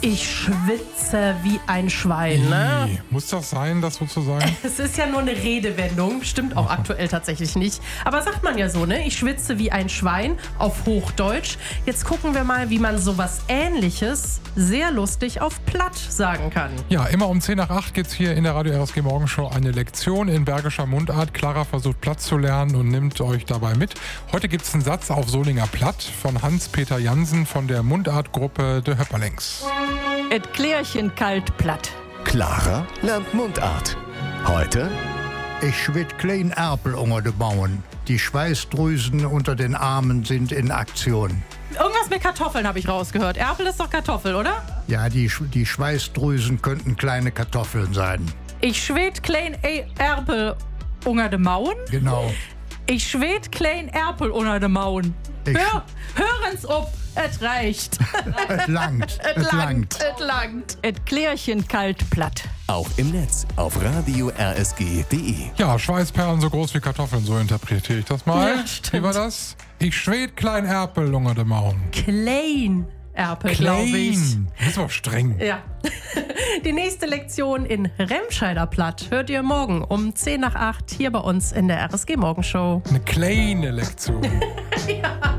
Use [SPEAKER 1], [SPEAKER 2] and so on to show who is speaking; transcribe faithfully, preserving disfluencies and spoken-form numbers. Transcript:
[SPEAKER 1] Ich schwitze wie ein Schwein, ne?
[SPEAKER 2] Ih, muss das sein, das sozusagen?
[SPEAKER 1] Es ist ja nur eine Redewendung, stimmt auch aktuell tatsächlich nicht. Aber sagt man ja so, ne? Ich schwitze wie ein Schwein auf Hochdeutsch. Jetzt gucken wir mal, wie man sowas Ähnliches sehr lustig auf Platt sagen kann.
[SPEAKER 2] Ja, immer um zehn nach acht geht's hier in der Radio R S G Morgenshow eine Lektion in bergischer Mundart. Clara versucht Platt zu lernen und nimmt euch dabei mit. Heute gibt's einen Satz auf Solinger Platt von Hans-Peter Jansen von der Mundartgruppe De Höpperlings.
[SPEAKER 3] Et Klärchen kalt platt.
[SPEAKER 4] Clara lernt Mundart. Heute
[SPEAKER 5] Ich schwitt klein Erpel unter de Bauen. Die Schweißdrüsen unter den Armen sind in Aktion.
[SPEAKER 1] Irgendwas mit Kartoffeln habe ich rausgehört. Erpel ist doch Kartoffel, oder?
[SPEAKER 5] Ja, die, Sch- die Schweißdrüsen könnten kleine Kartoffeln sein.
[SPEAKER 1] Ich schwed klein E- Erpel unter de Mauen.
[SPEAKER 5] Genau.
[SPEAKER 1] Ich schwed klein Erpel unter de Mauen.
[SPEAKER 5] Ich-
[SPEAKER 1] Hör, hören's ob, es reicht.
[SPEAKER 5] Es langt, es langt.
[SPEAKER 1] es langt.
[SPEAKER 3] Et Klärchen kalt platt.
[SPEAKER 4] auch im Netz auf radio r s g punkt d e.
[SPEAKER 2] Ja, Schweißperlen so groß wie Kartoffeln, so interpretiere ich das mal.
[SPEAKER 1] Ja, stimmt.
[SPEAKER 2] Wie war das? Ich schwed klein Erpel unter de Mauen.
[SPEAKER 1] Klein Erpel, glaube ich.
[SPEAKER 2] Klein. Das ist aber streng.
[SPEAKER 1] Ja. Die nächste Lektion in Remscheider Platt hört ihr morgen um zehn nach acht hier bei uns in der R S G Morgenshow.
[SPEAKER 2] Eine kleine Lektion.
[SPEAKER 1] Ja.